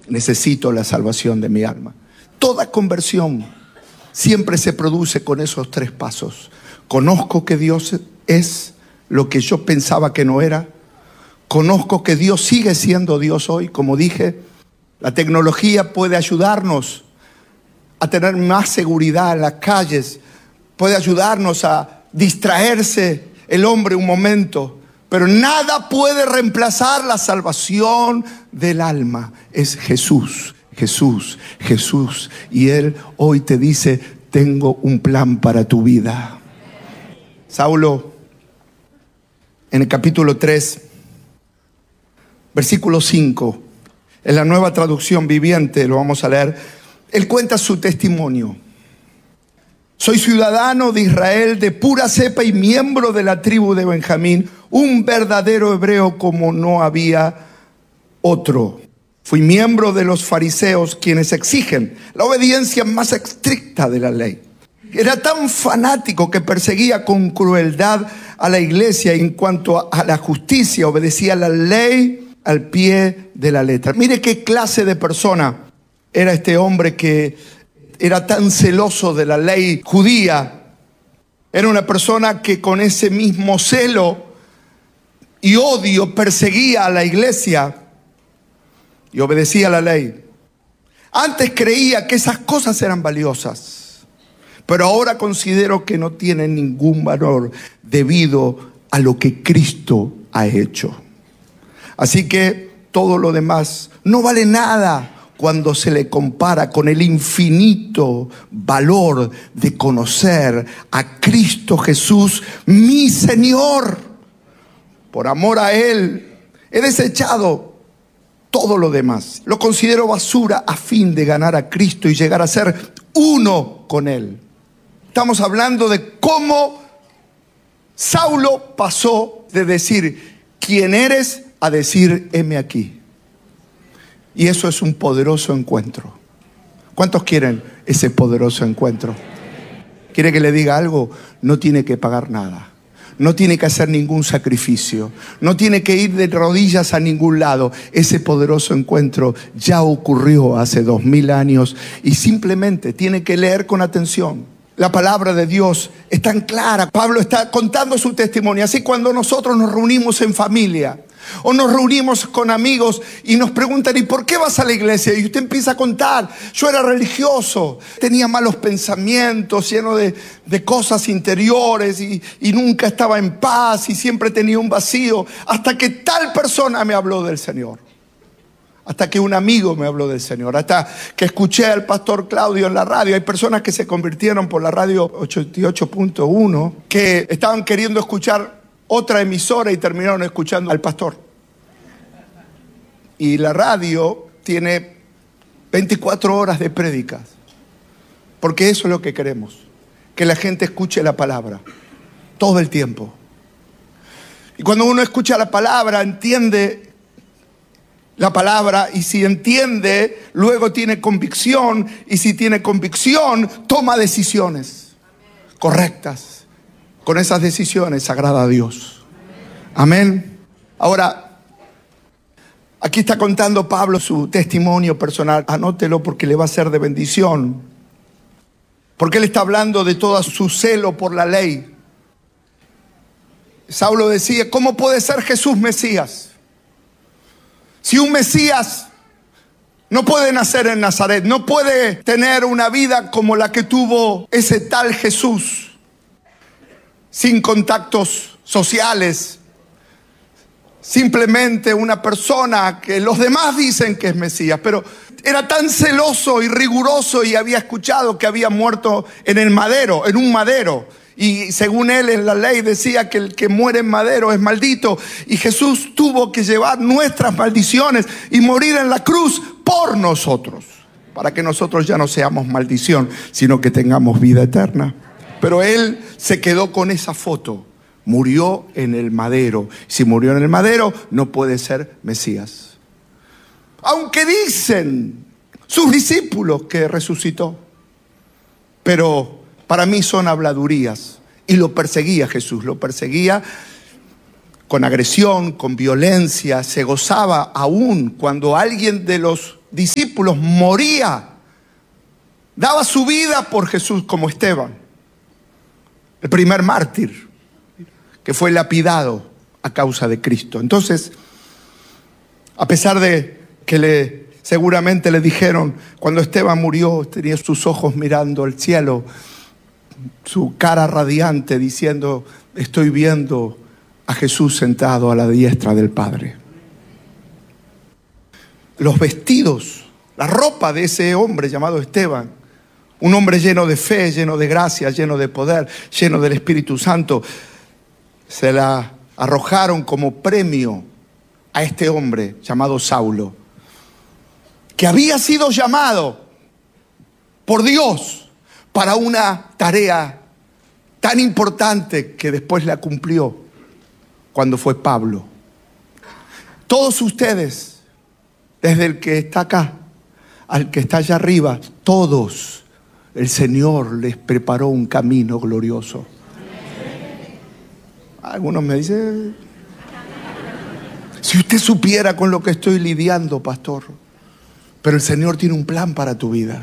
necesito la salvación de mi alma. Toda conversión siempre se produce con esos 3 pasos. Conozco que Dios es lo que yo pensaba que no era. Conozco que Dios sigue siendo Dios hoy. Como dije, la tecnología puede ayudarnos a tener más seguridad en las calles, puede ayudarnos a distraerse el hombre un momento, pero nada puede reemplazar la salvación del alma. Es Jesús, Jesús, Jesús. Y Él hoy te dice: tengo un plan para tu vida. Saulo, en el capítulo 3, versículo 5, en la Nueva Traducción Viviente, lo vamos a leer. Él cuenta su testimonio. Soy ciudadano de Israel, de pura cepa y miembro de la tribu de Benjamín, un verdadero hebreo como no había otro. Fui miembro de los fariseos, quienes exigen la obediencia más estricta de la ley. Era tan fanático que perseguía con crueldad a la iglesia. En cuanto a la justicia, obedecía la ley al pie de la letra. Mire qué clase de persona era este hombre que era tan celoso de la ley judía. Era una persona que con ese mismo celo y odio perseguía a la iglesia y obedecía la ley. Antes creía que esas cosas eran valiosas, pero ahora considero que no tienen ningún valor debido a lo que Cristo ha hecho. Así que todo lo demás no vale nada cuando se le compara con el infinito valor de conocer a Cristo Jesús, mi Señor. Por amor a Él he desechado todo lo demás. Lo considero basura a fin de ganar a Cristo y llegar a ser uno con Él. Estamos hablando de cómo Saulo pasó de decir ¿quién eres? A decir heme aquí. Y eso es un poderoso encuentro. ¿Cuántos quieren ese poderoso encuentro? ¿Quiere que le diga algo? No tiene que pagar nada. No tiene que hacer ningún sacrificio. No tiene que ir de rodillas a ningún lado. Ese poderoso encuentro ya ocurrió hace 2000 años y simplemente tiene que leer con atención. La palabra de Dios es tan clara. Pablo está contando su testimonio. Así cuando nosotros nos reunimos en familia o nos reunimos con amigos y nos preguntan ¿y por qué vas a la iglesia? Y usted empieza a contar: yo era religioso, tenía malos pensamientos, lleno de cosas interiores y nunca estaba en paz y siempre tenía un vacío, hasta que tal persona me habló del Señor, hasta que un amigo me habló del Señor, hasta que escuché al pastor Claudio en la radio. Hay personas que se convirtieron por la radio 88.1 que estaban queriendo escuchar otra emisora y terminaron escuchando al pastor. Y la radio tiene 24 horas de prédicas, porque eso es lo que queremos, que la gente escuche la palabra todo el tiempo. Y cuando uno escucha la palabra, entiende la palabra, y si entiende, luego tiene convicción, y si tiene convicción, toma decisiones correctas. Con esas decisiones agrada a Dios. Amén. Ahora, aquí está contando Pablo su testimonio personal. Anótelo porque le va a ser de bendición. Porque él está hablando de todo su celo por la ley. Saulo decía: ¿cómo puede ser Jesús Mesías? Si un Mesías no puede nacer en Nazaret, no puede tener una vida como la que tuvo ese tal Jesús, sin contactos sociales, simplemente una persona que los demás dicen que es Mesías, pero era tan celoso y riguroso y había escuchado que había muerto en el madero, en un madero. Y según él en la ley decía que el que muere en madero es maldito. Y Jesús tuvo que llevar nuestras maldiciones y morir en la cruz por nosotros, para que nosotros ya no seamos maldición, sino que tengamos vida eterna. Pero él se quedó con esa foto. Murió en el madero. Si murió en el madero, no puede ser Mesías. Aunque dicen sus discípulos que resucitó. Pero para mí son habladurías. Y lo perseguía Jesús. Lo perseguía con agresión, con violencia. Se gozaba aún cuando alguien de los discípulos moría, daba su vida por Jesús, como Esteban, el primer mártir que fue lapidado a causa de Cristo. Entonces, a pesar de que seguramente le dijeron, cuando Esteban murió, tenía sus ojos mirando al cielo, su cara radiante, diciendo, estoy viendo a Jesús sentado a la diestra del Padre. Los vestidos, la ropa de ese hombre llamado Esteban, un hombre lleno de fe, lleno de gracia, lleno de poder, lleno del Espíritu Santo, se la arrojaron como premio a este hombre llamado Saulo, que había sido llamado por Dios para una tarea tan importante que después la cumplió cuando fue Pablo. Todos ustedes, desde el que está acá al que está allá arriba, todos, el Señor les preparó un camino glorioso. Algunos me dicen, si usted supiera con lo que estoy lidiando, pastor, pero el Señor tiene un plan para tu vida.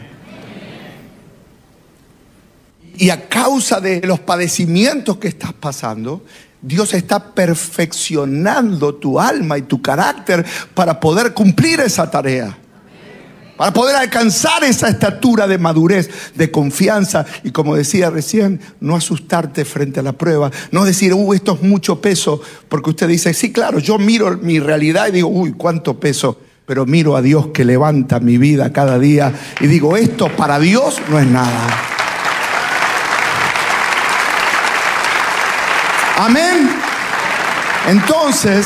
Y a causa de los padecimientos que estás pasando, Dios está perfeccionando tu alma y tu carácter para poder cumplir esa tarea. Para poder alcanzar esa estatura de madurez, de confianza. Y como decía recién, no asustarte frente a la prueba. No decir, esto es mucho peso. Porque usted dice, sí, claro, yo miro mi realidad y digo, cuánto peso. Pero miro a Dios que levanta mi vida cada día. Y digo, esto para Dios no es nada. Amén. Entonces,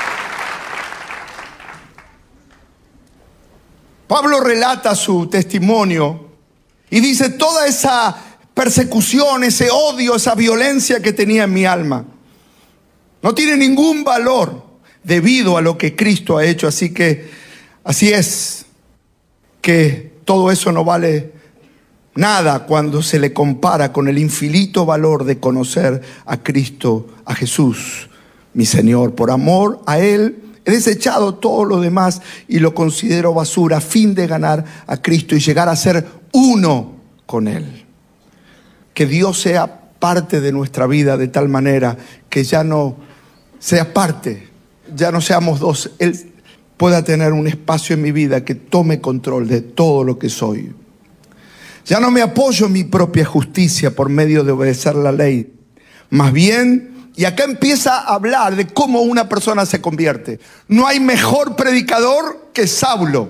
Pablo relata su testimonio y dice toda esa persecución, ese odio, esa violencia que tenía en mi alma no tiene ningún valor debido a lo que Cristo ha hecho. Así que así es que todo eso no vale nada cuando se le compara con el infinito valor de conocer a Cristo, a Jesús, mi Señor. Por amor a Él he desechado todo lo demás y lo considero basura a fin de ganar a Cristo y llegar a ser uno con Él. Que Dios sea parte de nuestra vida de tal manera que ya no sea parte, ya no seamos dos. Él pueda tener un espacio en mi vida que tome control de todo lo que soy. Ya no me apoyo en mi propia justicia por medio de obedecer la ley. Más bien, y acá empieza a hablar de cómo una persona se convierte. No hay mejor predicador que Saulo,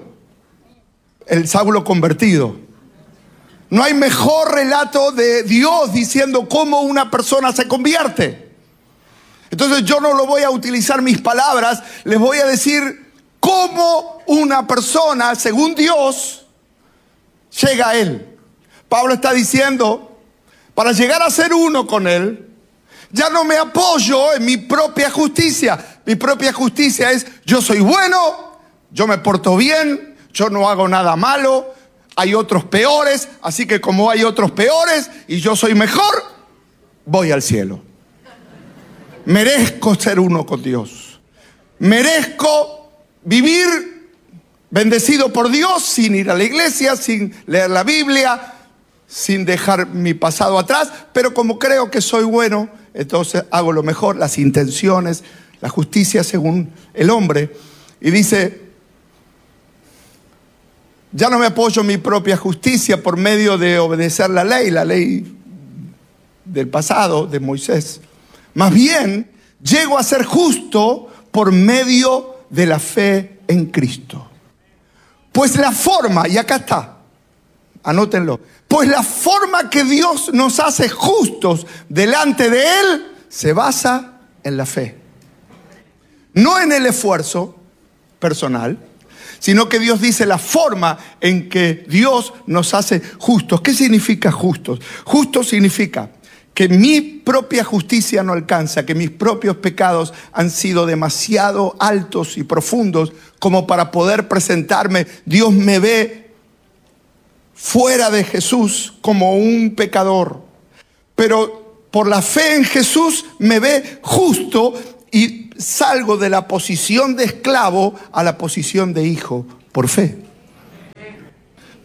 el Saulo convertido. No hay mejor relato de Dios diciendo cómo una persona se convierte. Entonces yo no lo voy a utilizar mis palabras, les voy a decir cómo una persona, según Dios, llega a Él. Pablo está diciendo, para llegar a ser uno con Él, ya no me apoyo en mi propia justicia. Mi propia justicia es, yo soy bueno, yo me porto bien, yo no hago nada malo, hay otros peores, así que como hay otros peores y yo soy mejor, voy al cielo. Merezco ser uno con Dios. Merezco vivir bendecido por Dios sin ir a la iglesia, sin leer la Biblia, sin dejar mi pasado atrás, pero como creo que soy bueno, entonces hago lo mejor, las intenciones, la justicia según el hombre. Y dice, ya no me apoyo en mi propia justicia por medio de obedecer la ley del pasado, de Moisés. Más bien, llego a ser justo por medio de la fe en Cristo. Pues la forma, y acá está, anótenlo, pues la forma que Dios nos hace justos delante de Él se basa en la fe. No en el esfuerzo personal, sino que Dios dice la forma en que Dios nos hace justos. ¿Qué significa justos? Justo significa que mi propia justicia no alcanza, que mis propios pecados han sido demasiado altos y profundos como para poder presentarme. Dios me ve fuera de Jesús como un pecador, pero por la fe en Jesús me ve justo y salgo de la posición de esclavo a la posición de hijo por fe.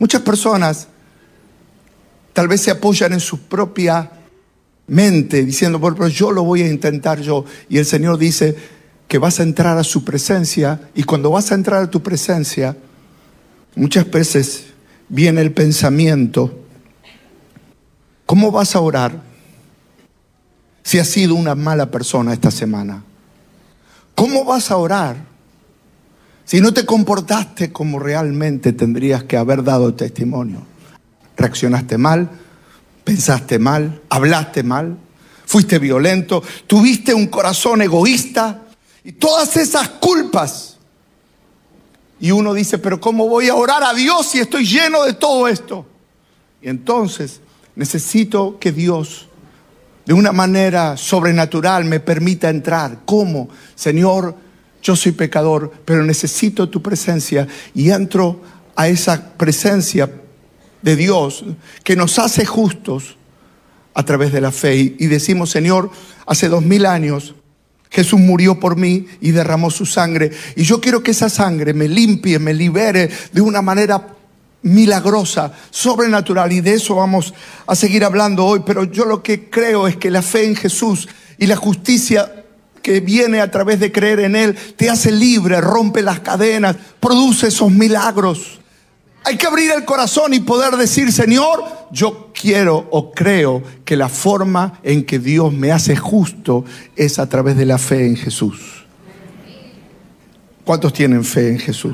Muchas personas tal vez se apoyan en su propia mente, diciendo, bueno, pero yo lo voy a intentar yo. Y el Señor dice que vas a entrar a su presencia, y cuando vas a entrar a tu presencia, muchas veces viene el pensamiento, ¿cómo vas a orar si has sido una mala persona esta semana? ¿Cómo vas a orar si no te comportaste como realmente tendrías que haber dado testimonio? Reaccionaste mal, pensaste mal, hablaste mal, fuiste violento, tuviste un corazón egoísta y todas esas culpas. Y uno dice, pero ¿cómo voy a orar a Dios si estoy lleno de todo esto? Y entonces necesito que Dios, de una manera sobrenatural, me permita entrar. ¿Cómo? Señor, yo soy pecador, pero necesito tu presencia. Y entro a esa presencia de Dios que nos hace justos a través de la fe. Y decimos, Señor, hace 2000 años Jesús murió por mí y derramó su sangre. Y yo quiero que esa sangre me limpie, me libere de una manera milagrosa, sobrenatural. Y de eso vamos a seguir hablando hoy. Pero yo lo que creo es que la fe en Jesús y la justicia que viene a través de creer en Él te hace libre, rompe las cadenas, produce esos milagros. Hay que abrir el corazón y poder decir, Señor, yo quiero o creo que la forma en que Dios me hace justo es a través de la fe en Jesús. ¿Cuántos tienen fe en Jesús?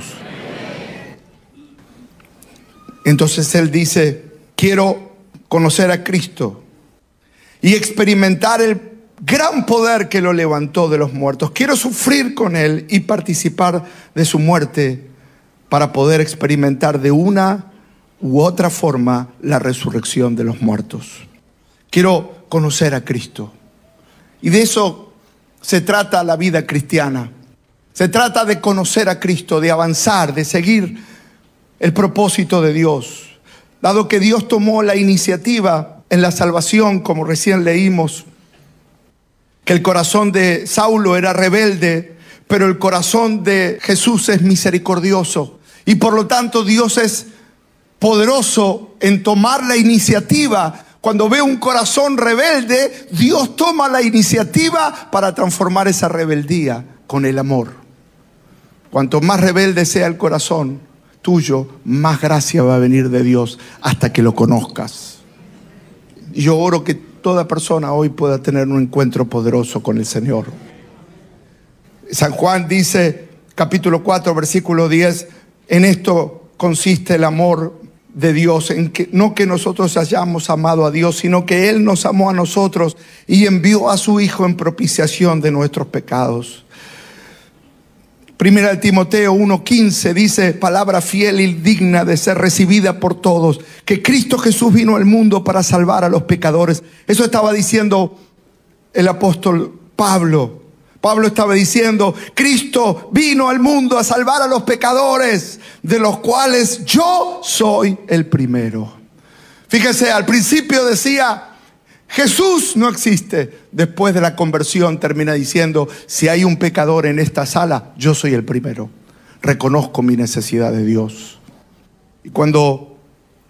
Entonces Él dice, quiero conocer a Cristo y experimentar el gran poder que lo levantó de los muertos. Quiero sufrir con Él y participar de su muerte para poder experimentar de una u otra forma la resurrección de los muertos. Quiero conocer a Cristo. Y de eso se trata la vida cristiana. Se trata de conocer a Cristo, de avanzar, de seguir el propósito de Dios. Dado que Dios tomó la iniciativa en la salvación, como recién leímos, que el corazón de Saulo era rebelde, pero el corazón de Jesús es misericordioso. Y por lo tanto Dios es poderoso en tomar la iniciativa. Cuando ve un corazón rebelde, Dios toma la iniciativa para transformar esa rebeldía con el amor. Cuanto más rebelde sea el corazón tuyo, más gracia va a venir de Dios hasta que lo conozcas. Y yo oro que toda persona hoy pueda tener un encuentro poderoso con el Señor. San Juan dice, capítulo 4, versículo 10, en esto consiste el amor de Dios, en que no que nosotros hayamos amado a Dios, sino que Él nos amó a nosotros y envió a su Hijo en propiciación de nuestros pecados. Primera de Timoteo 1:15 dice, palabra fiel y digna de ser recibida por todos, que Cristo Jesús vino al mundo para salvar a los pecadores. Eso estaba diciendo el apóstol Pablo. Pablo estaba diciendo, Cristo vino al mundo a salvar a los pecadores, de los cuales yo soy el primero. Fíjese, al principio decía, Jesús no existe. Después de la conversión termina diciendo, si hay un pecador en esta sala, yo soy el primero. Reconozco mi necesidad de Dios. Y cuando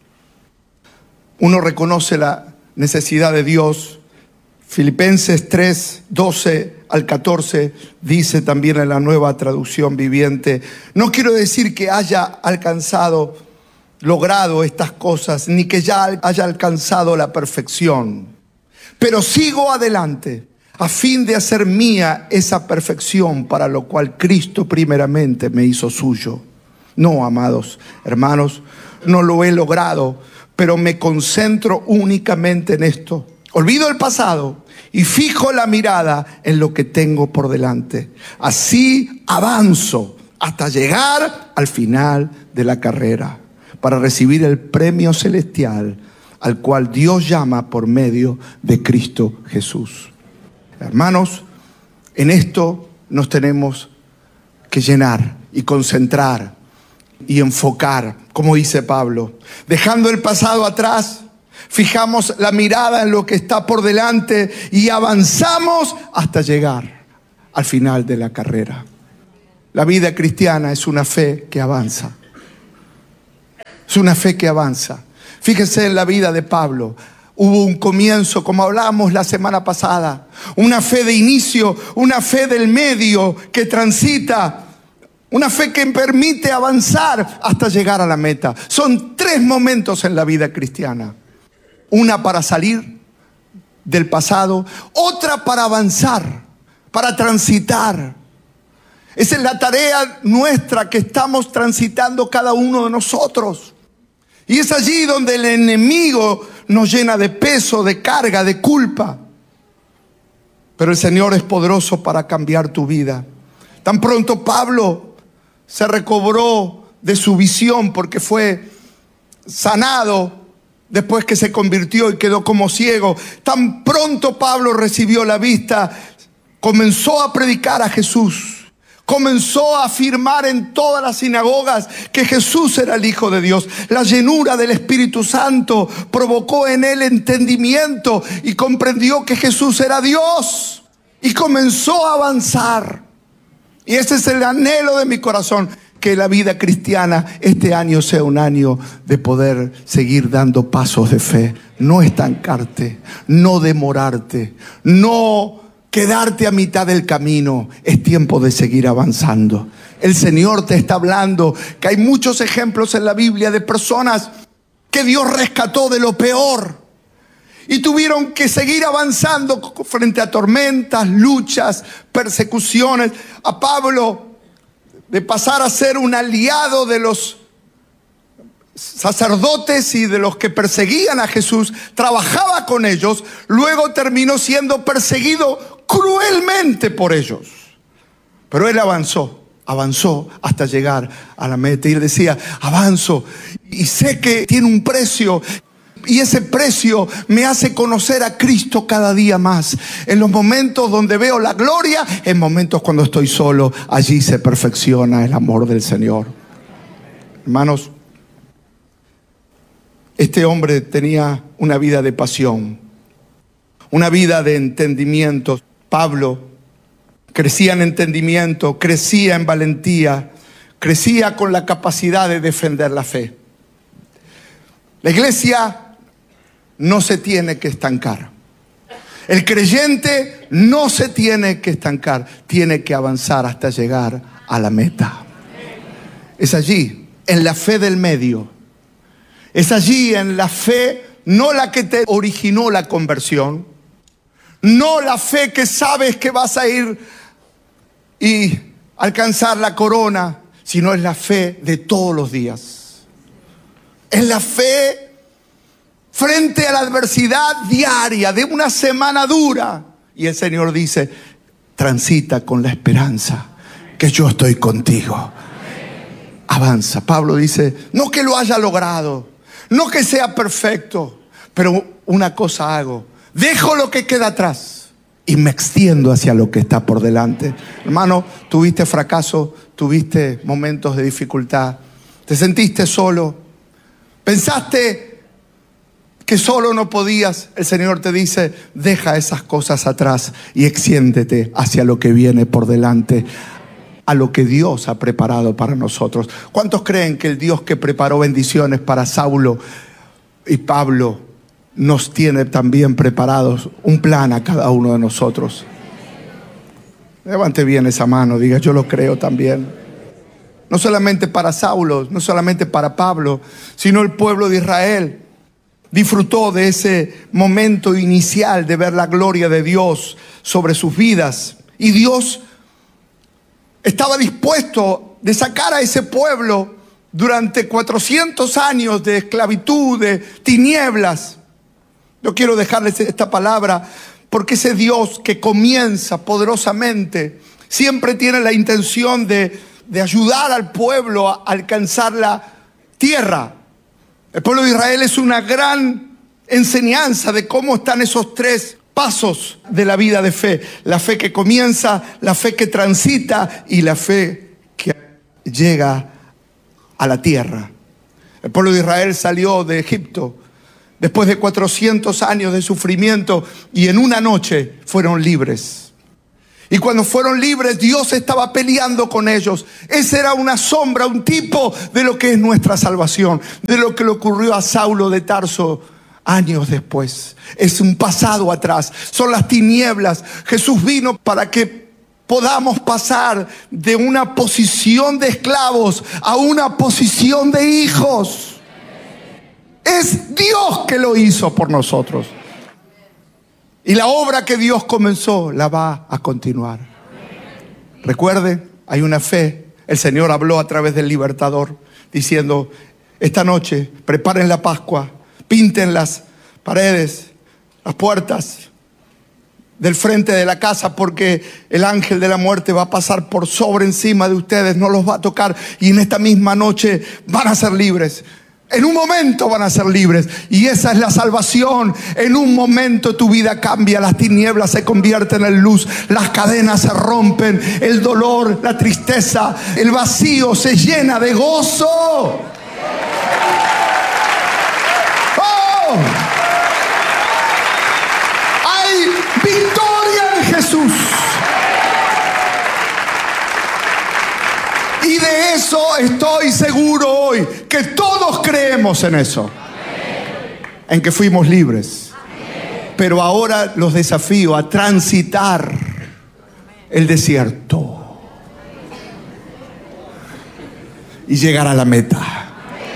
uno reconoce la necesidad de Dios, Filipenses 3, 12 al 14 dice también en la Nueva Traducción Viviente, no quiero decir que haya logrado estas cosas, ni que ya haya alcanzado la perfección, pero sigo adelante a fin de hacer mía esa perfección para lo cual Cristo primeramente me hizo suyo. No, amados hermanos, no lo he logrado, pero me concentro únicamente en esto. Olvido el pasado y fijo la mirada en lo que tengo por delante. Así avanzo hasta llegar al final de la carrera para recibir el premio celestial al cual Dios llama por medio de Cristo Jesús. Hermanos, en esto nos tenemos que llenar y concentrar y enfocar, como dice Pablo. Dejando el pasado atrás, fijamos la mirada en lo que está por delante y avanzamos hasta llegar al final de la carrera. La vida cristiana es una fe que avanza. Es Es una fe que avanza. Fíjese en la vida de Pablo. Hubo un comienzo, como hablábamos la semana pasada. Una fe de inicio, una fe del medio que transita. Una fe que permite avanzar hasta llegar a la meta. Son 3 momentos en la vida cristiana. Una para salir del pasado, otra para avanzar, para transitar. Esa es la tarea nuestra que estamos transitando cada uno de nosotros. Y es allí donde el enemigo nos llena de peso, de carga, de culpa. Pero el Señor es poderoso para cambiar tu vida. Tan pronto Pablo se recobró de su visión porque fue sanado después que se convirtió y quedó como ciego. Tan pronto Pablo recibió la vista, comenzó a predicar a Jesús. Comenzó a afirmar en todas las sinagogas que Jesús era el Hijo de Dios. La llenura del Espíritu Santo provocó en él entendimiento y comprendió que Jesús era Dios. Y comenzó a avanzar. Y ese es el anhelo de mi corazón, que la vida cristiana este año sea un año de poder seguir dando pasos de fe. No estancarte, no demorarte, no quedarte a mitad del camino. Es tiempo de seguir avanzando. El Señor te está hablando, que hay muchos ejemplos en la Biblia de personas que Dios rescató de lo peor y tuvieron que seguir avanzando frente a tormentas, luchas, persecuciones. A Pablo, de pasar a ser un aliado de los sacerdotes y de los que perseguían a Jesús, trabajaba con ellos, luego terminó siendo perseguido cruelmente por ellos. Pero él avanzó hasta llegar a la meta. Y él decía, avanzo y sé que tiene un precio. Y ese precio me hace conocer a Cristo cada día más. En los momentos donde veo la gloria, en momentos cuando estoy solo, allí se perfecciona el amor del Señor. Hermanos, este hombre tenía una vida de pasión, una vida de entendimiento. Pablo crecía en entendimiento, crecía en valentía, crecía con la capacidad de defender la fe. La iglesia no se tiene que estancar. El creyente no se tiene que estancar, tiene que avanzar hasta llegar a la meta. Es allí, en la fe del medio. Es allí en la fe, no la que te originó la conversión, no la fe que sabes que vas a ir y alcanzar la corona, sino es la fe de todos los días. Es la fe frente a la adversidad diaria de una semana dura. Y el Señor dice, transita con la esperanza que yo estoy contigo. Avanza. Pablo dice, no que lo haya logrado, no que sea perfecto, pero una cosa hago, dejo lo que queda atrás y me extiendo hacia lo que está por delante. Hermano, tuviste fracaso, tuviste momentos de dificultad, te sentiste solo, pensaste que solo no podías. El Señor te dice, deja esas cosas atrás y extiéndete hacia lo que viene por delante, a lo que Dios ha preparado para nosotros. ¿Cuántos creen que el Dios que preparó bendiciones para Saulo y Pablo nos tiene también preparados un plan a cada uno de nosotros? Levante bien esa mano, diga, yo lo creo también. No solamente para Saulo, no solamente para Pablo, sino el pueblo de Israel disfrutó de ese momento inicial de ver la gloria de Dios sobre sus vidas. Y Dios estaba dispuesto de sacar a ese pueblo durante 400 años de esclavitud, de tinieblas. Yo quiero dejarles esta palabra porque ese Dios que comienza poderosamente siempre tiene la intención de ayudar al pueblo a alcanzar la tierra. El pueblo de Israel es una gran enseñanza de cómo están esos 3 pasos de la vida de fe. La fe que comienza, la fe que transita y la fe que llega a la tierra. El pueblo de Israel salió de Egipto después de 400 años de sufrimiento y en una noche fueron libres. Y cuando fueron libres, Dios estaba peleando con ellos. Esa era una sombra, un tipo de lo que es nuestra salvación, de lo que le ocurrió a Saulo de Tarso años después. Es un pasado atrás, son las tinieblas. Jesús vino para que podamos pasar de una posición de esclavos a una posición de hijos. Es Dios que lo hizo por nosotros. Y la obra que Dios comenzó la va a continuar. Recuerde, hay una fe. El Señor habló a través del libertador diciendo: esta noche preparen la Pascua, pinten las paredes, las puertas del frente de la casa, porque el ángel de la muerte va a pasar por sobre encima de ustedes, no los va a tocar, y en esta misma noche van a ser libres. En un momento van a ser libres, y esa es la salvación. En un momento tu vida cambia, las tinieblas se convierten en luz, las cadenas se rompen, el dolor, la tristeza, el vacío se llena de gozo. ¡Oh! Hay victoria en Jesús. Y de eso estoy seguro hoy, que todos creemos en eso. En que fuimos libres. Pero ahora los desafío a transitar el desierto y llegar a la meta.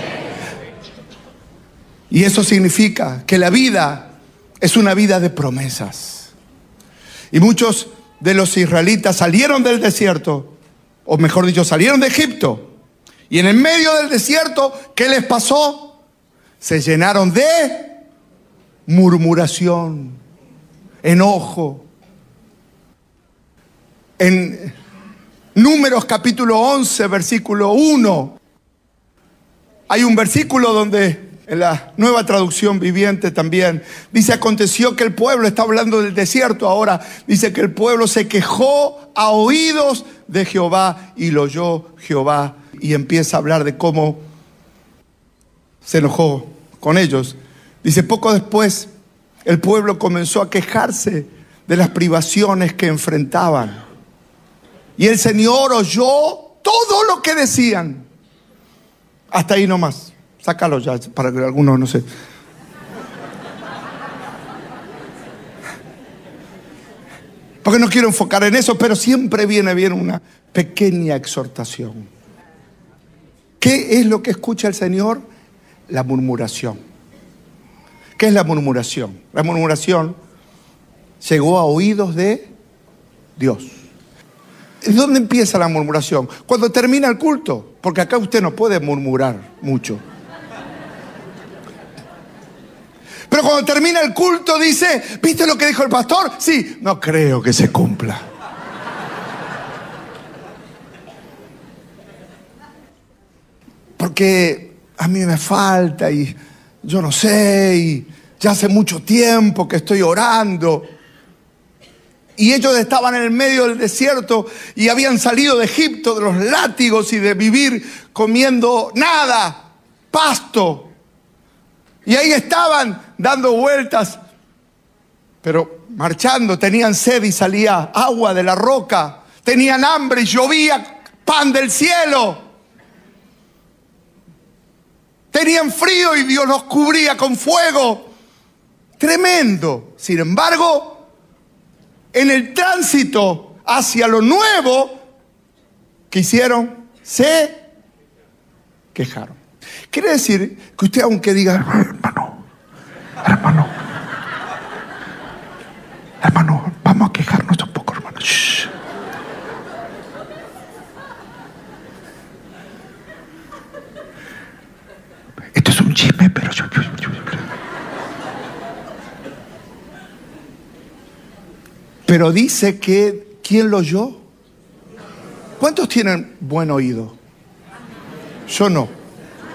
Y eso significa que la vida es una vida de promesas. Y muchos de los israelitas salieron del desierto, o mejor dicho, salieron de Egipto. Y en el medio del desierto, ¿qué les pasó? Se llenaron de murmuración, enojo. En Números capítulo 11, versículo 1, hay un versículo donde en la Nueva Traducción Viviente también dice: aconteció que el pueblo, está hablando del desierto ahora, dice que el pueblo se quejó a oídos de Jehová y lo oyó Jehová. Y empieza a hablar de cómo se enojó con ellos. Dice: poco después el pueblo comenzó a quejarse de las privaciones que enfrentaban. Y el Señor oyó todo lo que decían. Hasta ahí nomás. Sácalo ya, para que algunos no sé. Porque no quiero enfocar en eso, pero siempre viene bien una pequeña exhortación. ¿Qué es lo que escucha el Señor? La murmuración. ¿Qué es la murmuración? La murmuración llegó a oídos de Dios. ¿Dónde empieza la murmuración? Cuando termina el culto, porque acá usted no puede murmurar mucho. Pero cuando termina el culto dice: ¿viste lo que dijo el pastor? Sí, no creo que se cumpla. Porque a mí me falta y yo no sé, y ya hace mucho tiempo que estoy orando. Y ellos estaban en el medio del desierto y habían salido de Egipto, de los látigos y de vivir comiendo nada, pasto. Y ahí estaban dando vueltas, pero marchando. Tenían sed y salía agua de la roca. Tenían hambre y llovía pan del cielo. Tenían frío y Dios los cubría con fuego. Tremendo. Sin embargo, en el tránsito hacia lo nuevo, ¿qué hicieron? Se quejaron. Quiere decir que usted, aunque diga: hermano, vamos a quejarnos un poco, hermano. Shh. Esto es un chisme, pero yo. Pero dice que, ¿quién lo oyó? ¿Cuántos tienen buen oído? Yo no.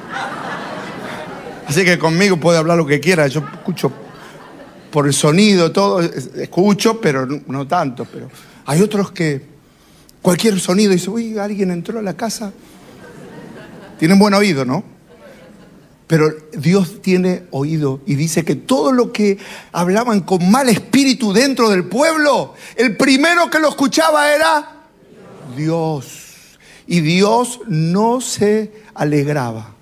Así que conmigo puede hablar lo que quiera. Yo escucho por el sonido, todo. Escucho, pero no tanto. Pero hay otros que cualquier sonido dice: uy, alguien entró a la casa. Tienen buen oído, ¿no? Pero Dios tiene oído y dice que todo lo que hablaban con mal espíritu dentro del pueblo, el primero que lo escuchaba era Dios. Y Dios no se alegraba